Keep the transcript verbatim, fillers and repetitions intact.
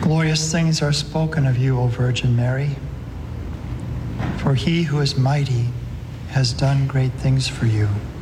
Glorious things are spoken of you, O Virgin Mary. For he who is mighty has done great things for you.